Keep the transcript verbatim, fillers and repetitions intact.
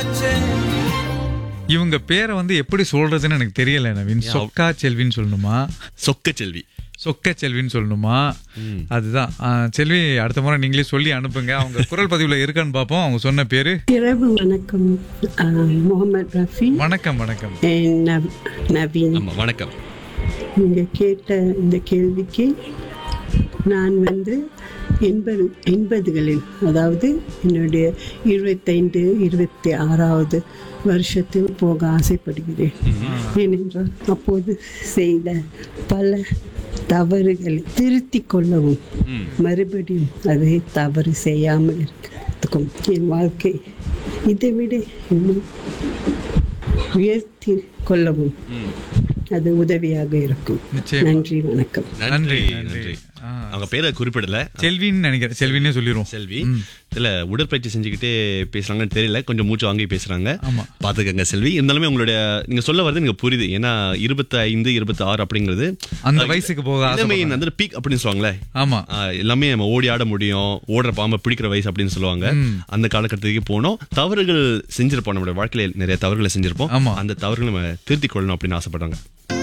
இவங்க பேரை வந்து எப்படி சொல்றதுன்னு எனக்கு தெரியல நவீன். சொக்கா செல்வின்னு சொல்லணுமா, சொக்க செல்வி, சொக்க செல்வின்னு சொல்லணுமா? அதுதான். செல்வி, அடுத்த முறை நீங்களே சொல்லி அனுப்புங்க. அவங்க குரல் பதிவுல இருக்கான்னு பார்ப்போம். அவங்க சொன்ன பேரு. இரவு வணக்கம் முகமது ரஃபி. வணக்கம் வணக்கம் நவீன். வணக்கம். நீங்க கேட்ட இந்த கேள்விக்கு நான் வந்து எண்பது எண்பதுகளில் அதாவது என்னுடைய இருபத்தைந்து இருபத்தி ஆறாவது வருஷத்தில் போக ஆசைப்படுகிறேன். ஏனென்றால் அப்போது செய்த பல தவறுகளை திருத்திக் கொள்ளவும் மறுபடியும் அதை தவறு செய்யாமல் இருக்கிறதுக்கும் என் வாழ்க்கை இதை விட இன்னும் உயர்த்தி கொள்ளவும் அது உதவியாக இருக்கும். நன்றி, வணக்கம். நன்றி நன்றி. அவங்க பேரை குறிப்பிடல, செல்வின்னு நினைக்கிறேன். செல்வின்னே சொல்லிடுவோம். செல்வி. இல்ல, உடற்பயிற்சி செஞ்சுக்கிட்டே பேசுறாங்கன்னு தெரியல, கொஞ்சம் மூச்சு வாங்கி பேசுறாங்க. பாத்துக்கங்க செல்வி. இருந்தாலுமே உங்களுடைய நீங்க சொல்ல வரது எனக்கு புரியுது. ஏன்னா இருபத்தி ஐந்து இருபத்தி ஆறு அப்படிங்கிறது அந்த வயசுக்கு போக அந்த பீக் அப்படின்னு சொல்லுவாங்களே. ஆமா, எல்லாமே நம்ம ஓடி ஆட முடியும், ஓடுற பாம்பை பிடிக்கிற வயசு அப்படின்னு சொல்லுவாங்க. அந்த காலகட்டத்துக்கு போனோம், தவறுகள் செஞ்சிருப்போம், நம்மளுடைய வாழ்க்கையில நிறைய தவறுகளை செஞ்சிருப்போம். அந்த தவறுகளை நம்ம திருத்திக் கொள்ளணும் அப்படின்னு ஆசைப்படுறாங்க.